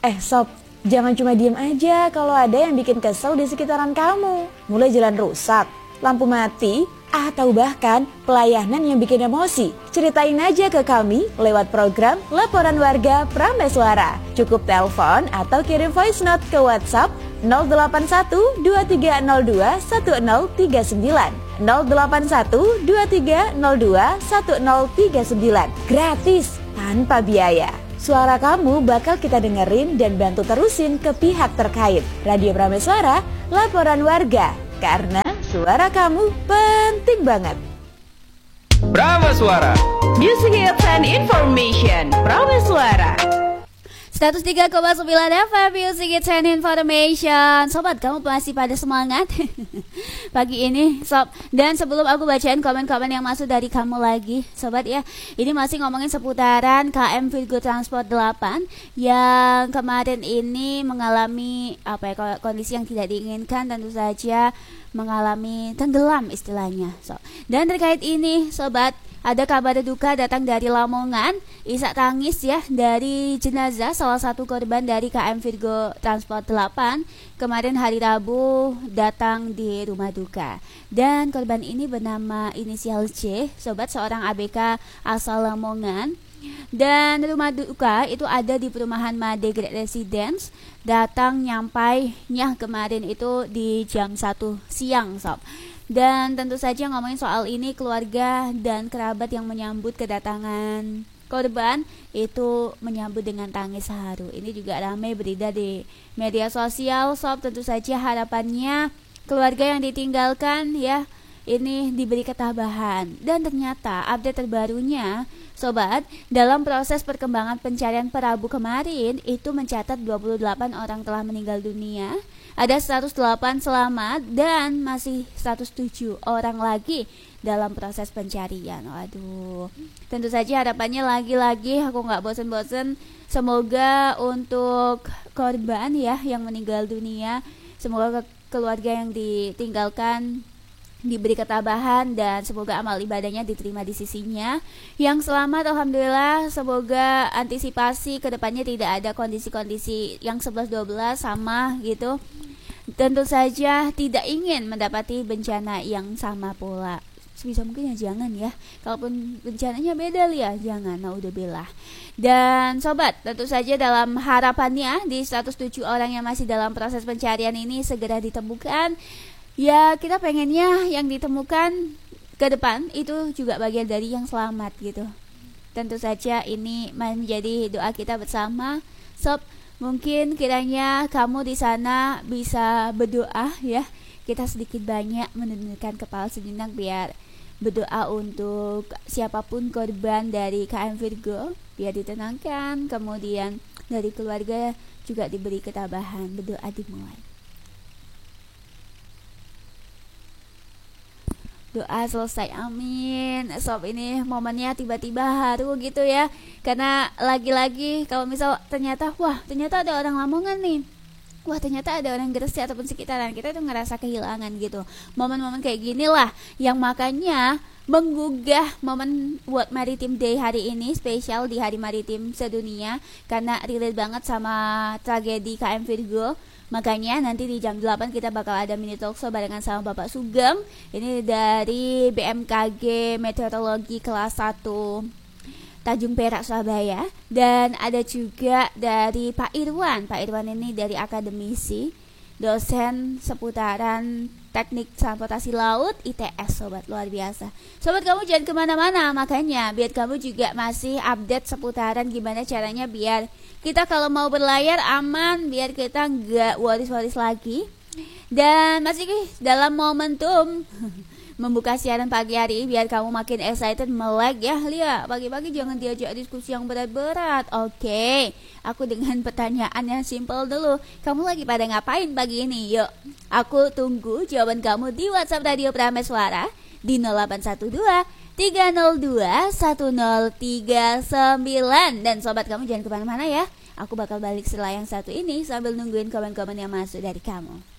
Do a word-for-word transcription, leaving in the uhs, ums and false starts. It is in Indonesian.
Eh sob, jangan cuma diem aja kalau ada yang bikin kesel di sekitaran kamu. Mulai jalan rusak, lampu mati, atau bahkan pelayanan yang bikin emosi. Ceritain aja ke kami lewat program Laporan Warga Prameswara. Cukup telepon atau kirim voice note ke WhatsApp nol delapan satu dua tiga nol dua satu nol tiga sembilan nol delapan satu dua tiga nol dua satu nol tiga sembilan. Gratis, tanpa biaya. Suara kamu bakal kita dengerin dan bantu terusin ke pihak terkait. Radio Prameswara, Laporan Warga. Karena suara kamu penting banget. Prameswara, Music Hits and Information. Prameswara seratus tiga koma sembilan F M Music Hits and Information. Sobat, kamu masih pada semangat pagi ini, sob? Dan sebelum aku bacain komen-komen yang masuk dari kamu lagi, sobat ya, ini masih ngomongin seputaran K M Virgo Transport delapan yang kemarin ini mengalami apa ya, kondisi yang tidak diinginkan, tentu saja mengalami tenggelam istilahnya. So, dan terkait ini, sobat, ada kabar duka datang dari Lamongan. Isak tangis ya dari jenazah salah satu korban dari K M Virgo Transport delapan kemarin hari Rabu datang di rumah duka. Dan korban ini bernama inisial C, sobat, seorang A B K asal Lamongan. Dan rumah duka itu ada di perumahan Made Great Residence. Datang nyampainya kemarin itu di jam satu siang, sob. Dan tentu saja ngomongin soal ini, keluarga dan kerabat yang menyambut kedatangan korban itu menyambut dengan tangis haru. Ini juga ramai beredar di media sosial, sob. Tentu saja harapannya keluarga yang ditinggalkan ya ini diberi ketabahan. Dan ternyata update terbarunya, sobat, dalam proses perkembangan pencarian per Rabu kemarin itu mencatat dua puluh delapan orang telah meninggal dunia, ada seratus delapan selamat, dan masih seratus tujuh orang lagi dalam proses pencarian. Waduh, tentu saja harapannya lagi-lagi aku gak bosen-bosen, semoga untuk korban ya yang meninggal dunia, semoga keluarga yang ditinggalkan diberi ketabahan dan semoga amal ibadahnya diterima di sisinya. Yang selamat alhamdulillah, semoga antisipasi kedepannya tidak ada kondisi-kondisi yang sebelas dua belas sama gitu. Tentu saja tidak ingin mendapati bencana yang sama pula. Sebisa mungkin ya jangan ya. Kalaupun bencananya beda ya jangan, naudzubillah. Dan sobat, tentu saja dalam harapannya di seratus tujuh orang yang masih dalam proses pencarian ini segera ditemukan. Ya kita pengennya yang ditemukan ke depan itu juga bagian dari yang selamat gitu. Tentu saja ini menjadi doa kita bersama, sob. Mungkin kiranya kamu di sana bisa berdoa ya. Kita sedikit banyak menundukkan kepala sejenak biar berdoa untuk siapapun korban dari K M Virgo biar ditenangkan. Kemudian dari keluarga juga diberi ketabahan. Berdoa dimulai. Doa selesai, amin. Sob, ini momennya tiba-tiba haru gitu ya. Karena lagi-lagi kalau misal ternyata, wah ternyata ada orang Lamongan nih, wah ternyata ada orang Gresik ataupun sekitaran kita itu ngerasa kehilangan gitu. Momen-momen kayak gini lah yang makanya menggugah momen World Maritime Day hari ini spesial di Hari Maritim Sedunia. Karena relate banget sama tragedi K M Virgo. Makanya nanti di jam delapan kita bakal ada mini talkshow barengan sama Bapak Sugeng. Ini dari B M K G Meteorologi kelas satu Tanjung Perak, Surabaya. Dan ada juga dari Pak Irwan. Pak Irwan ini dari akademisi, dosen seputaran teknik transportasi laut I T S, sobat, luar biasa. Sobat, kamu jangan kemana-mana, makanya biar kamu juga masih update seputaran gimana caranya biar kita kalau mau berlayar aman, biar kita nggak waris-waris lagi. Dan masih dalam momentum membuka siaran pagi hari biar kamu makin excited melek ya. Lia, pagi-pagi jangan diajak diskusi yang berat-berat. Oke, aku dengan pertanyaan yang simple dulu. Kamu lagi pada ngapain pagi ini? Yuk, aku tunggu jawaban kamu di WhatsApp Radio Prameswara di nol delapan satu dua tiga nol dua satu nol tiga sembilan. Dan sobat, kamu jangan kemana-mana ya. Aku bakal balik setelah yang satu ini sambil nungguin komen-komen yang masuk dari kamu.